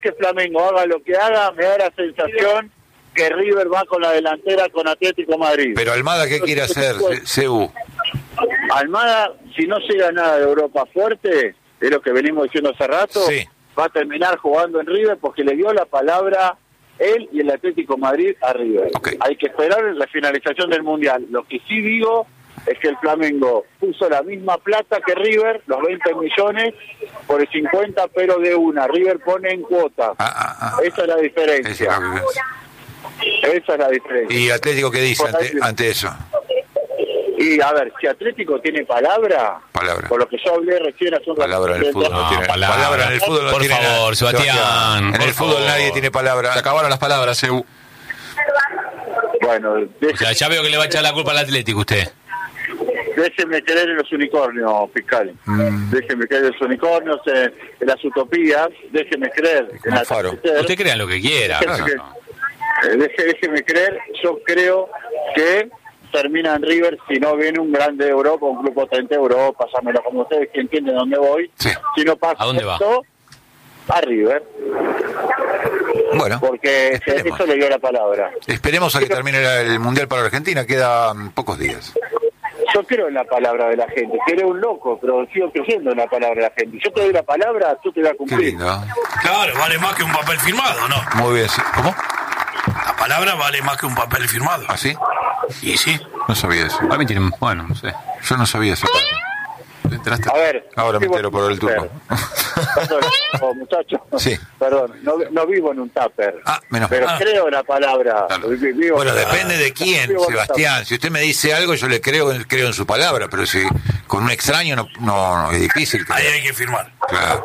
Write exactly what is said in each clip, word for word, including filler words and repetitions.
que Flamengo haga lo que haga, me da la sensación que River va con la delantera con Atlético Madrid. Pero Almada, ¿qué quiere hacer, C U? Almada, si no llega nada de Europa fuerte, es lo que venimos diciendo hace rato, sí, va a terminar jugando en River porque le dio la palabra él y el Atlético Madrid a River. Okay. Hay que esperar la finalización del Mundial. Lo que sí digo es que el Flamengo puso la misma plata que River, los veinte millones, por el cincuenta, pero de una. River pone en cuota. Ah, ah, ah, Esa es la diferencia. Esa es la diferencia. Esa es la diferencia. ¿Y Atlético qué dice ante, ante eso? Y a ver, si Atlético tiene palabra, palabra. por lo que yo hablé recién hace un rato. Palabra en el fútbol no, no tiene. Palabra, palabra en el fútbol no por tiene. Por favor, Sebastián. Sebastián en por el fútbol favor. nadie tiene palabra. Se acabaron las palabras, Seu. Bueno, o sea, ya veo que le va a echar la culpa al Atlético usted. Déjeme creer en los unicornios, fiscal. Mm. Déjeme creer en los unicornios, en, en las utopías. Déjeme creer en la faro. Usted crea lo que quiera. Déjeme, No, que, no. Eh, déjeme, déjeme creer. Yo creo que termina en River si no viene un grande de Europa, un club potente de Europa, llámelo como ustedes que entienden dónde voy. Sí. Si no pasa ¿A dónde esto, va? A River. Bueno, porque esperemos. eso le dio la palabra. Esperemos a que termine el Mundial para Argentina, quedan pocos días. Yo creo en la palabra de la gente, que eres un loco, pero sigo creyendo en la palabra de la gente. Yo te doy la palabra, tú te la Qué cumplís. lindo. Claro, vale más que un papel firmado, ¿no? Muy bien, sí. ¿Cómo? La palabra vale más que un papel firmado. ¿Ah, sí? Y sí. No sabía eso. Para mí tienen, bueno, no sé. Yo no sabía eso. ¿Te enteraste? A ver. Ahora me entero por el turno. Perdón, oh, muchachos. Sí. Perdón, no, no vivo en un tupper. Ah, menos Pero mal. creo en la palabra. Claro. Vivo Bueno, en la- depende de quién, vivo en un Sebastián. tupper. Si usted me dice algo, yo le creo, creo en su palabra, pero si con un extraño no, no, no es difícil. Ahí Creer. hay que firmar. Claro.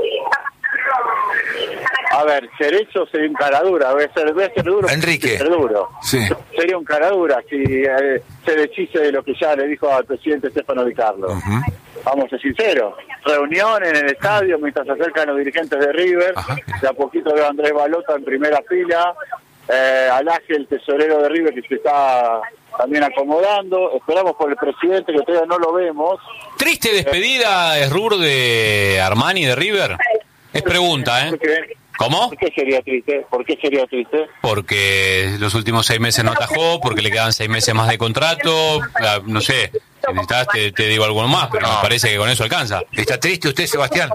A ver, Cerezo sería un caradura, voy a ser, voy a ser duro. Enrique. Ser duro. Sí. Sería un caradura si eh, se deshice de lo que ya le dijo al presidente Stefano Di Carlo. Uh-huh. Vamos a ser sinceros. Reunión en el estadio mientras se acercan los dirigentes de River. Ajá. De a poquito veo a Andrés Balota en primera fila. Eh, al Ángel, tesorero de River, que se está también acomodando. Esperamos por el presidente, que todavía no lo vemos. Triste despedida es Rur de Armani de River. Es pregunta, ¿eh? ¿Por qué? ¿Cómo? ¿Por qué sería triste? ¿Por qué sería triste? Porque los últimos seis meses no atajó, porque le quedan seis meses más de contrato, ah, no sé, si necesitas te, te digo algo más, pero me parece que con eso alcanza. ¿Está triste usted, Sebastián?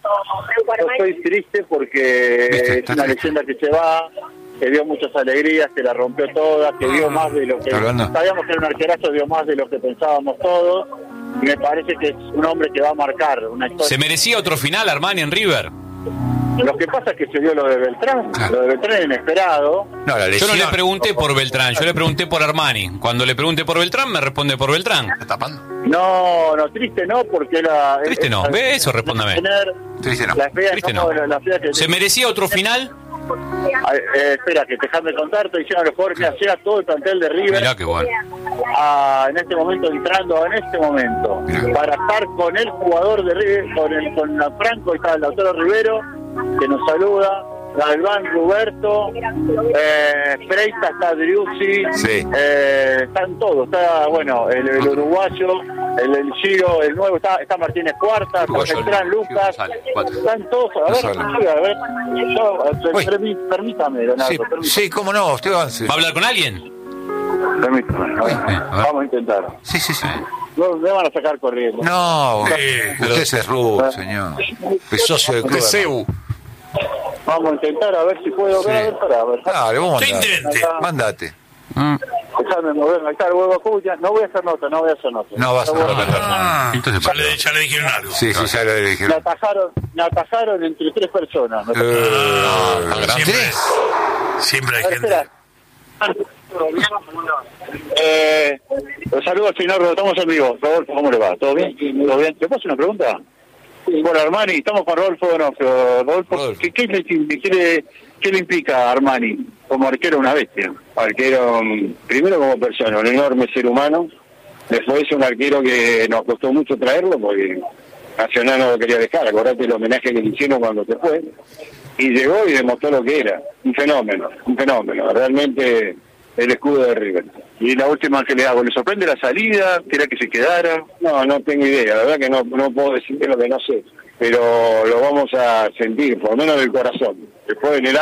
Yo estoy triste porque Viste, es está una triste. leyenda que se va, que dio muchas alegrías, que la rompió toda, que dio más de lo que... ¿Está hablando? Sabíamos que era un arquerazo, dio más de lo que pensábamos todos. Y me parece que es un hombre que va a marcar una historia. ¿Se merecía otro final Armani en River? Lo que pasa es que se dio lo de Beltrán, Claro. lo de Beltrán es inesperado. No, la Yo lesión. no le pregunté por Beltrán, yo le pregunté por Armani. Cuando le pregunté por Beltrán, me responde por Beltrán. ¿Está tapando? No, no, triste no, porque era... Triste no, ve eso, respóndame. Tener Triste no. La fea, Triste no, no. la- la fea que- ¿Se merecía otro final? Ay, eh, espera, que dejame contar, estoy diciendo a los jugadores que llega todo el plantel de River. Mirá qué bueno. a, en este momento entrando en este momento para estar con el jugador de River, con el con la Franco, está el doctor Rivero que nos saluda, Galván, Roberto, eh, Freita, está Driussi, Sí. eh, están todos, está bueno el, el uruguayo, el, el Giro, el nuevo, está, está Martínez Cuarta, está Uruguayo, Beltrán, Giro Lucas, González, cuatro. están todos, a ver, González. a ver, yo, eh, Uy. permí- permítame, Leonardo, Sí, permítame. sí, cómo no, usted avance. ¿Va a hablar con alguien? Permítame, a ver. a ver. Vamos a intentar. Sí, sí, sí. No, me van a sacar corriendo. No, Sí, usted es Rubio, señor. Es socio del club. De Seu. Vamos a intentar a ver si puedo ver, a ver, para ver. Dale, vamos a Se mandar. intente. Mándate. Déjame moverme, ahí está el huevo Acuña. No voy a hacer nota, no voy a hacer nota. No vas a voy hacer nota. Ah, Entonces, ya, le, ya le dijeron algo. Sí, sí, ya lo Me dijeron. atajaron, me atajaron entre tres personas. Me atajaron. Eh, Siempre, ¿tres? siempre hay A ver, gente. espera. Eh, los saludo al señor, estamos en vivo. Rodolfo, ¿cómo le va? ¿Todo bien? ¿Todo bien? ¿Te puedo hacer una pregunta? Bueno, Armani, estamos con Rodolfo Donofrio. Rodolfo, Rodolfo. ¿qué, qué, le, qué, le, ¿qué le implica a Armani? Como arquero, una bestia. Arquero, mm, primero como persona, un enorme ser humano. Después un arquero que nos costó mucho traerlo porque Nacional no lo quería dejar. Acordate el homenaje que le hicieron cuando se fue. Y llegó y demostró lo que era. Un fenómeno, un fenómeno. Realmente el escudo de River. Y la última que le hago, ¿le sorprende la salida? ¿Quiera que se quedara? No, no tengo idea. La verdad que no, no puedo decirte lo que no sé. pero lo vamos a sentir, por lo menos del corazón. Después en el